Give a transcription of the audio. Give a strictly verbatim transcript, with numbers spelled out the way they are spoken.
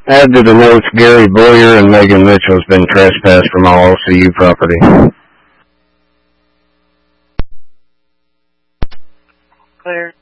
Add to the notes, Gary Boyer and Megan Mitchell has been trespassed from all O C U property. Clear.